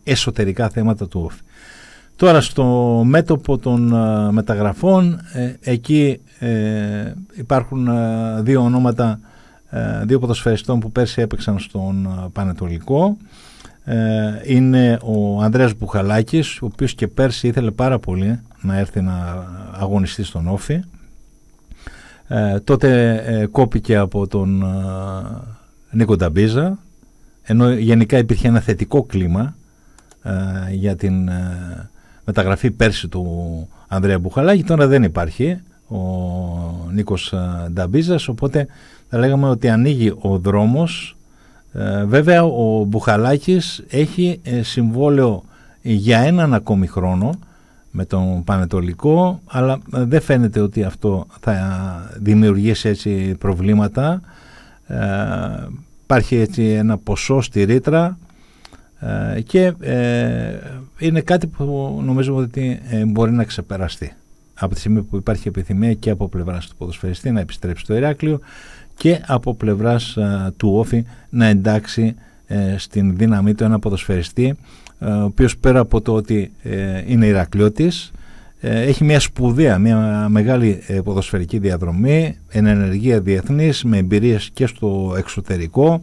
εσωτερικά θέματα του όφη. Τώρα στο μέτωπο των μεταγραφών, εκεί υπάρχουν δύο ονόματα δύο ποδοσφαιριστών που πέρσι έπαιξαν στον Πανετολικό. Είναι ο Ανδρέας Μπουχαλάκης, ο οποίος και πέρσι ήθελε πάρα πολύ να έρθει να αγωνιστεί στον Όφη. Τότε κόπηκε από τον Νίκο Νταμπίζα, ενώ γενικά υπήρχε ένα θετικό κλίμα για την μεταγραφή πέρσι του Ανδρέα Μπουχαλάκη. Τώρα δεν υπάρχει ο Νίκος Νταμπίζας, οπότε θα λέγαμε ότι ανοίγει ο δρόμος. Βέβαια ο Μπουχαλάκης έχει συμβόλαιο για έναν ακόμη χρόνο με τον Πανετολικό, αλλά δεν φαίνεται ότι αυτό θα δημιουργήσει έτσι προβλήματα. Υπάρχει έτσι ένα ποσό στη ρήτρα και είναι κάτι που νομίζω ότι μπορεί να ξεπεραστεί από τη στιγμή που υπάρχει επιθυμία και από πλευράς του ποδοσφαιριστή να επιστρέψει στο Ηράκλειο και από πλευράς του Όφη να εντάξει στην δύναμή του ένα ποδοσφαιριστή ο οποίος πέρα από το ότι είναι Ηρακλειώτης, έχει μια σπουδαία, μια μεγάλη ποδοσφαιρική διαδρομή, ενεργεία διεθνής, με εμπειρίες και στο εξωτερικό,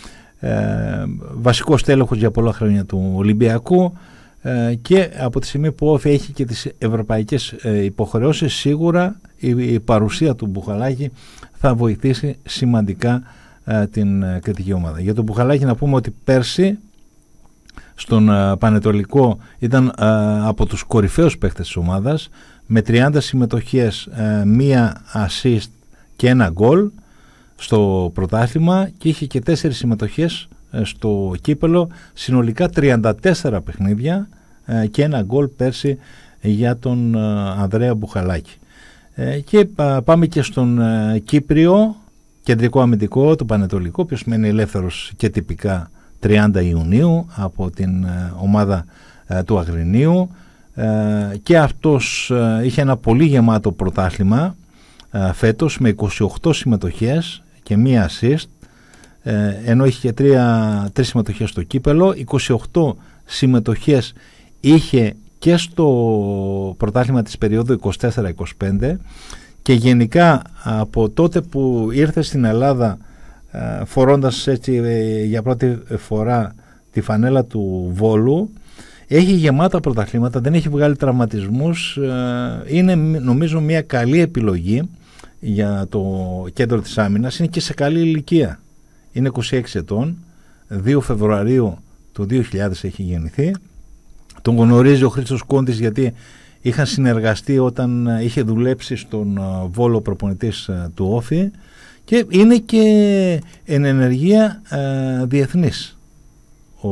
βασικός τέλεχος για πολλά χρόνια του Ολυμπιακού, και από τη στιγμή που Όφη έχει και τις ευρωπαϊκές υποχρεώσεις, σίγουρα η παρουσία του Μπουχαλάκη θα βοηθήσει σημαντικά την κριτική ομάδα. Για τον Μπουχαλάκη να πούμε ότι πέρσι στον Πανετολικό ήταν από τους κορυφαίους παίκτες της ομάδας, με 30 συμμετοχές, μία assist και ένα γκολ στο πρωτάθλημα, και είχε και 4 συμμετοχές στο κύπελο, συνολικά 34 παιχνίδια και ένα γκολ πέρσι για τον Ανδρέα Μπουχαλάκη. Και πάμε και στον Κύπριο κεντρικό αμυντικό του Πανετολικού, ο οποίος μένει ελεύθερος και τυπικά 30 Ιουνίου από την ομάδα του Αγρινίου, και αυτός είχε ένα πολύ γεμάτο πρωτάθλημα φέτος με 28 συμμετοχές και μία assist, ενώ είχε και 3 συμμετοχές στο κύπελο. 28 συμμετοχές είχε και στο πρωτάθλημα της περίοδου 24-25, και γενικά από τότε που ήρθε στην Ελλάδα φορώντας έτσι για πρώτη φορά τη φανέλα του Βόλου, έχει γεμάτα πρωταθλήματα, δεν έχει βγάλει τραυματισμούς, είναι νομίζω μια καλή επιλογή για το κέντρο της άμυνας, είναι και σε καλή ηλικία, είναι 26 ετών, 2 Φεβρουαρίου του 2000 έχει γεννηθεί. Τον γνωρίζει ο Χρήστος Κόντης γιατί είχαν συνεργαστεί όταν είχε δουλέψει στον Βόλο προπονητής του Όφη, και είναι και εν ενεργεία διεθνής ο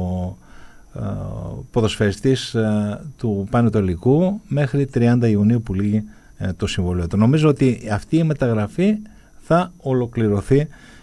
ποδοσφαιριστής του Πανετολικού μέχρι 30 Ιουνίου που λύγει το συμβολίο του. Νομίζω ότι αυτή η μεταγραφή θα ολοκληρωθεί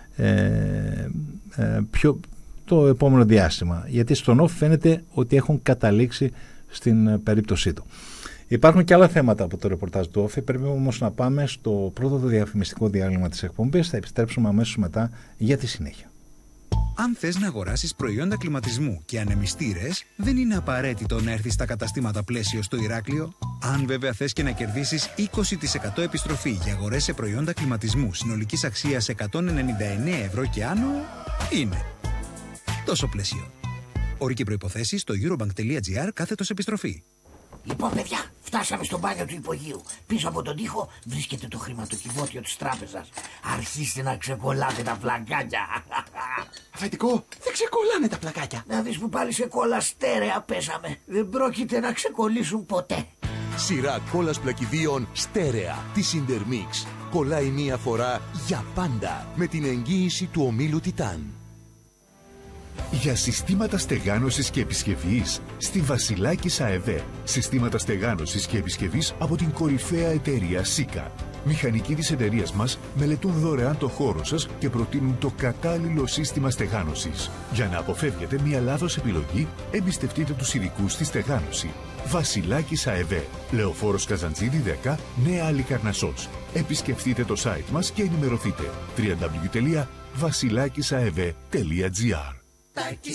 το επόμενο διάστημα, γιατί στον Όφη φαίνεται ότι έχουν καταλήξει στην περίπτωσή του. Υπάρχουν και άλλα θέματα από το ρεπορτάζ του Όφη, πρέπει όμως να πάμε στο πρώτο διαφημιστικό διάλειμμα της εκπομπής, θα επιστρέψουμε αμέσως μετά για τη συνέχεια. Αν θες να αγοράσεις προϊόντα κλιματισμού και ανεμιστήρες, δεν είναι απαραίτητο να έρθεις στα καταστήματα Πλαίσιο στο Ηράκλειο. Αν βέβαια θες και να κερδίσεις 20% επιστροφή για αγορές σε προϊόντα κλιματισμού συνολικής αξίας 199 ευρώ και άνω, είναι τόσο Πλαίσιο. Όροι και προϋποθέσεις στο eurobank.gr/επιστροφή. Λοιπόν, παιδιά, φτάσαμε στο μπάνιο του υπογείου. Πίσω από τον τοίχο βρίσκεται το χρηματοκιβώτιο της τράπεζας. Αρχίστε να ξεκολλάτε τα πλακάκια. Αφεντικό, δεν ξεκολλάνε τα πλακάκια. Να δεις που πάλι σε κόλλα στέρεα πέσαμε. Δεν πρόκειται να ξεκολλήσουν ποτέ. Σειρά κόλλας πλακιδίων στέρεα της Intermix. Κολλάει μία φορά για πάντα με την εγγύηση του ομίλου Τιτάν. Για συστήματα στεγάνωσης και επισκευής στη Βασιλάκης ΑΕΒ. Συστήματα στεγάνωσης και επισκευής από την κορυφαία εταιρεία Σίκα. Μηχανικοί της εταιρείας μας μελετούν δωρεάν το χώρο σας και προτείνουν το κατάλληλο σύστημα στεγάνωσης. Για να αποφεύγετε μια λάθος επιλογή, εμπιστευτείτε τους ειδικούς στη στεγάνωση. Βασιλάκης ΑΕΒ. Λεωφόρος Καζαντζίδη 10, Νέα Αλικαρνασσός. Επισκεφτείτε το site μας και ενημερωθείτε. www.vasilakisaev.gr.